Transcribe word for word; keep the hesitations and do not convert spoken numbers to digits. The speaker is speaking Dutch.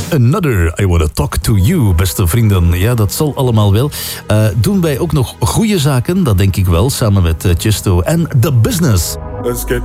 Another, I Wanna Talk To You, beste vrienden. Ja, dat zal allemaal wel. Uh, doen wij ook nog goede zaken, dat denk ik wel, samen met uh, Chesto en The Business. Let's get